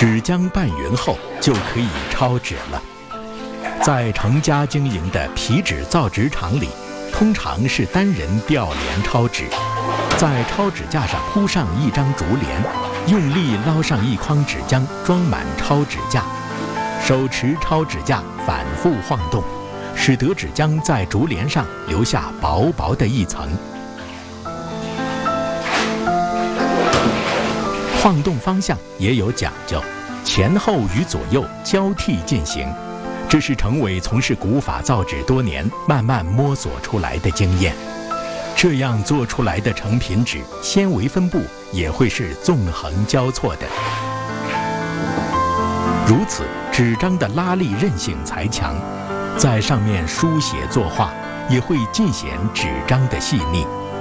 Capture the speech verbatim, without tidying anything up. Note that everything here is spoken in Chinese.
纸浆拌匀后就可以抄纸了。在成家经营的皮纸造纸厂里，通常是单人吊帘抄纸，在抄纸架上铺上一张竹帘，用力捞上一筐纸浆，装满抄纸架，手持抄纸架反复晃动，使得纸浆在竹帘上留下薄薄的一层。晃动方向也有讲究，前后与左右交替进行，这是程伟从事古法造纸多年慢慢摸索出来的经验。这样做出来的成品纸纤维分布也会是纵横交错的，如此纸张的拉力韧性才强，在上面书写作画也会尽显纸张的细腻。